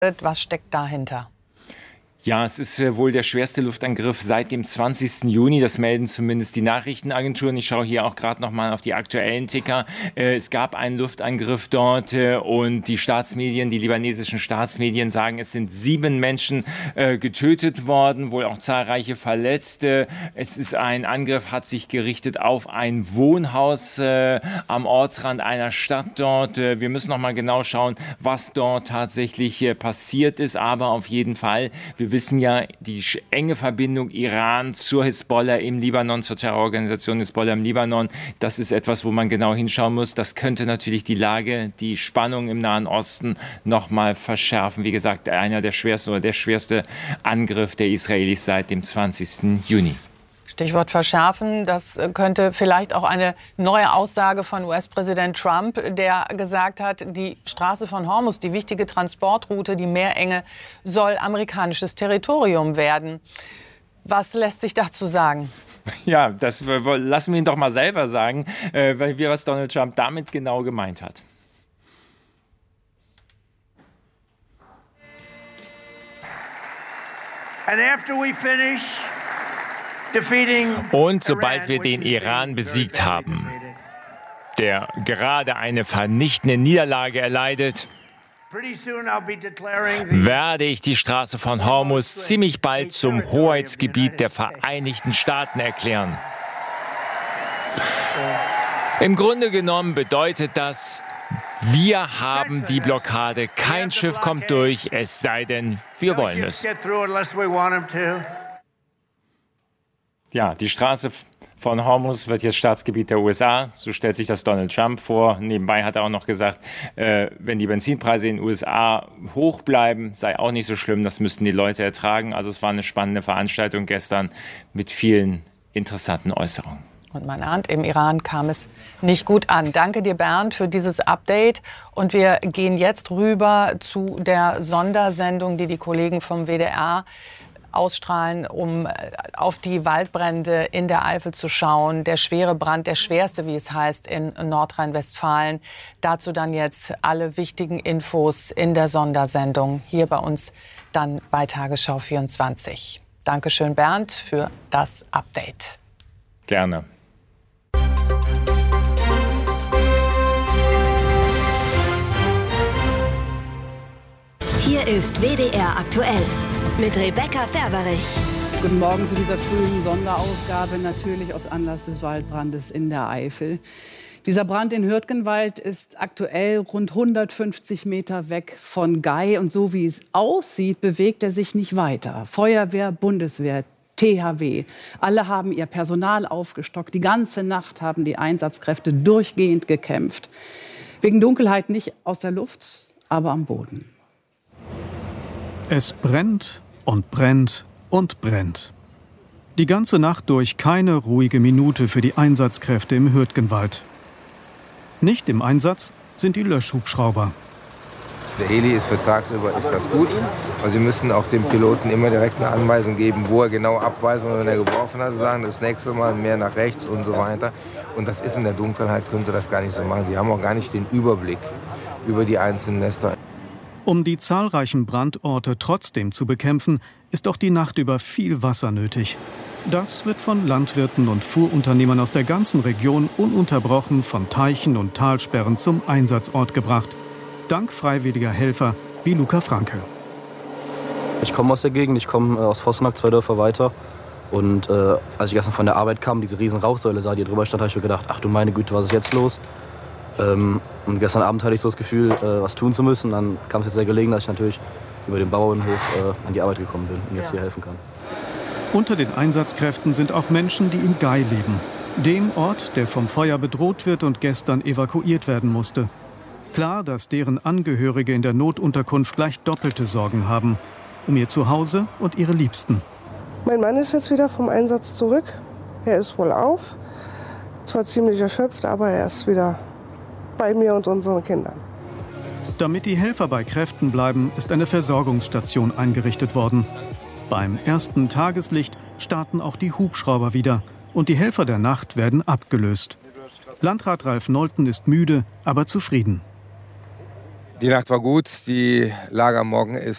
Was steckt dahinter? Ja, es ist wohl der schwerste Luftangriff seit dem 20. Juni. Das melden zumindest die Nachrichtenagenturen. Ich schaue hier auch gerade noch mal auf die aktuellen Ticker. Es gab einen Luftangriff dort und die Staatsmedien, die libanesischen Staatsmedien sagen, es sind 7 Menschen getötet worden, wohl auch zahlreiche Verletzte. Es ist ein Angriff, hat sich gerichtet auf ein Wohnhaus am Ortsrand einer Stadt dort. Wir müssen noch mal genau schauen, was dort tatsächlich passiert ist. Aber auf jeden Fall, wir wissen ja, die enge Verbindung Iran zur Hisbollah im Libanon, zur Terrororganisation Hisbollah im Libanon, das ist etwas, wo man genau hinschauen muss. Das könnte natürlich die Lage, die Spannung im Nahen Osten noch mal verschärfen. Wie gesagt, einer der schwersten oder der schwerste Angriff der Israelis seit dem 20. Juni. Stichwort verschärfen, das könnte vielleicht auch eine neue Aussage von US-Präsident Trump, der gesagt hat, die Straße von Hormuz, die wichtige Transportroute, die Meerenge, soll amerikanisches Territorium werden. Was lässt sich dazu sagen? Ja, das lassen wir ihn doch mal selber sagen, was Donald Trump damit genau gemeint hat. And after we finish und sobald wir den Iran besiegt haben, der gerade eine vernichtende Niederlage erleidet, werde ich die Straße von Hormuz ziemlich bald zum Hoheitsgebiet der Vereinigten Staaten erklären. Im Grunde genommen bedeutet das, wir haben die Blockade, kein Schiff kommt durch, es sei denn, wir wollen es. Ja, die Straße von Hormuz wird jetzt Staatsgebiet der USA. So stellt sich das Donald Trump vor. Nebenbei hat er auch noch gesagt, wenn die Benzinpreise in den USA hoch bleiben, sei auch nicht so schlimm. Das müssten die Leute ertragen. Also es war eine spannende Veranstaltung gestern mit vielen interessanten Äußerungen. Und man ahnt, im Iran kam es nicht gut an. Danke dir, Bernd, für dieses Update. Und wir gehen jetzt rüber zu der Sondersendung, die die Kollegen vom WDR ausstrahlen, um auf die Waldbrände in der Eifel zu schauen. Der schwere Brand, der schwerste, wie es heißt, in Nordrhein-Westfalen. Dazu dann jetzt alle wichtigen Infos in der Sondersendung hier bei uns dann bei Tagesschau 24. Dankeschön, Bernd, für das Update. Gerne. Hier ist WDR aktuell mit Rebecca Ferberich. Guten Morgen zu dieser frühen Sonderausgabe, natürlich aus Anlass des Waldbrandes in der Eifel. Dieser Brand in Hürtgenwald ist aktuell rund 150 Meter weg von Gei. Und so wie es aussieht, bewegt er sich nicht weiter. Feuerwehr, Bundeswehr, THW, alle haben ihr Personal aufgestockt. Die ganze Nacht haben die Einsatzkräfte durchgehend gekämpft. Wegen Dunkelheit nicht aus der Luft, aber am Boden. Es brennt und brennt und brennt. Die ganze Nacht durch keine ruhige Minute für die Einsatzkräfte im Hürtgenwald. Nicht im Einsatz sind die Löschhubschrauber. Der Heli ist für tagsüber ist das gut, aber Sie müssen auch dem Piloten immer direkt eine Anweisung geben, wo er genau abweisen, wenn er geworfen hat, sagen, das nächste Mal mehr nach rechts und so weiter. Und das ist in der Dunkelheit, können Sie das gar nicht so machen. Sie haben auch gar nicht den Überblick über die einzelnen Nester. Um die zahlreichen Brandorte trotzdem zu bekämpfen, ist auch die Nacht über viel Wasser nötig. Das wird von Landwirten und Fuhrunternehmern aus der ganzen Region ununterbrochen von Teichen und Talsperren zum Einsatzort gebracht. Dank freiwilliger Helfer wie Luca Franke. Ich komme aus der Gegend, ich komme aus Vossenack, 2 Dörfer weiter. Und als ich gestern von der Arbeit kam, diese riesen Rauchsäule sah, die drüber stand, habe ich mir gedacht, ach du meine Güte, was ist jetzt los? Und gestern Abend hatte ich so das Gefühl, was tun zu müssen. Dann kam es jetzt sehr gelegen, dass ich natürlich über den Bauernhof an die Arbeit gekommen bin und jetzt hier helfen kann. Unter den Einsatzkräften sind auch Menschen, die in Gei leben. Dem Ort, der vom Feuer bedroht wird und gestern evakuiert werden musste. Klar, dass deren Angehörige in der Notunterkunft gleich doppelte Sorgen haben. Um ihr Zuhause und ihre Liebsten. Mein Mann ist jetzt wieder vom Einsatz zurück. Er ist wohl auf. Zwar ziemlich erschöpft, aber er ist wieder bei mir und unseren Kindern. Damit die Helfer bei Kräften bleiben, ist eine Versorgungsstation eingerichtet worden. Beim ersten Tageslicht starten auch die Hubschrauber wieder und die Helfer der Nacht werden abgelöst. Landrat Ralf Nolten ist müde, aber zufrieden. Die Nacht war gut, die Lage am Morgen ist